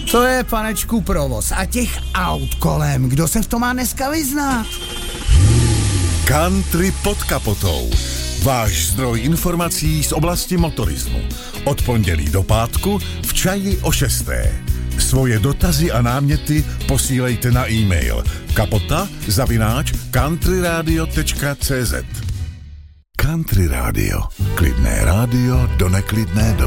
To je, panečku, provoz. A těch aut kolem, kdo se v tom má dneska vyznat? Country pod kapotou. Váš zdroj informací z oblasti motorismu. Od pondělí do pátku v čaji o 6. Svoje dotazy a náměty posílejte na e-mail kapota@countryradio.cz. Country Radio. Klidné rádio do neklidné doby.